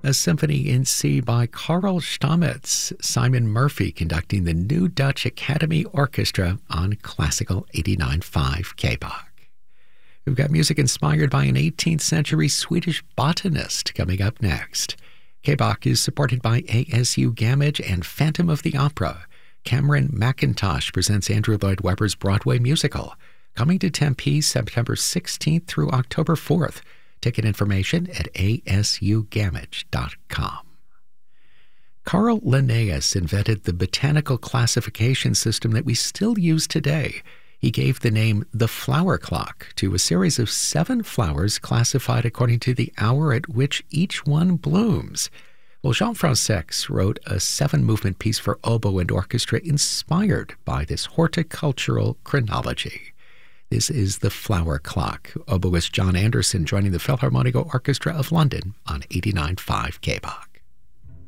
A symphony in C by Karl Stamitz, Simon Murphy conducting the New Dutch Academy Orchestra on Classical 89.5 KBOK. We've got music inspired by an 18th century Swedish botanist coming up next. KBOK is supported by ASU Gamage and Phantom of the Opera. Cameron McIntosh presents Andrew Lloyd Webber's Broadway musical, coming to Tempe September 16th through October 4th. Ticket information at asugamage.com. Carl Linnaeus invented the botanical classification system that we still use today. He gave the name the flower clock to a series of 7 flowers classified according to the hour at which each one blooms. Well, Jean Frosex wrote a 7-movement piece for oboe and orchestra inspired by this horticultural chronology. This is The Flower Clock. Oboist John Anderson joining the Philharmonic Orchestra of London on 89.5 KBOK.